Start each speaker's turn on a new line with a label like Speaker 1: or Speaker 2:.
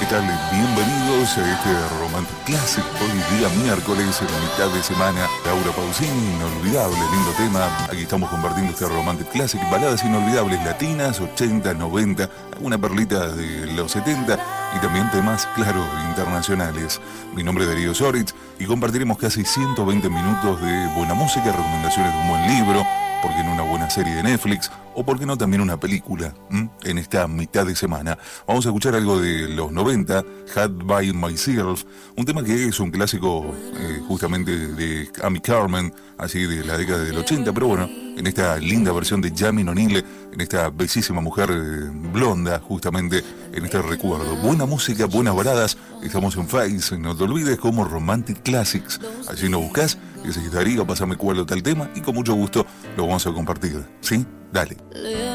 Speaker 1: tal? Bienvenidos a este Romantic Classic. Hoy día miércoles, en mitad de semana. Laura Pausini, inolvidable, lindo tema. Aquí estamos compartiendo este Romantic Classic. Baladas inolvidables latinas, 80, 90, alguna perlita de los 70 y también temas, claro, internacionales. Mi nombre es Darío Soritz y compartiremos casi 120 minutos de buena música, recomendaciones de un buen libro, porque no una buena serie de Netflix, o por qué no también una película, en esta mitad de semana. Vamos a escuchar algo de los 90, Had by Myself, un tema que es un clásico justamente de Amy Carmen, así de la década del 80, pero bueno, en esta linda versión de Jamin O'Neill, en esta bellísima mujer blonda, justamente en este recuerdo. Buena música, buenas baladas, estamos en Face, no te olvides, como Romantic Classics. Allí nos buscas, y si Darío, pásame cuál o tal tema, y con mucho gusto lo vamos a compartir, ¿sí? Dale.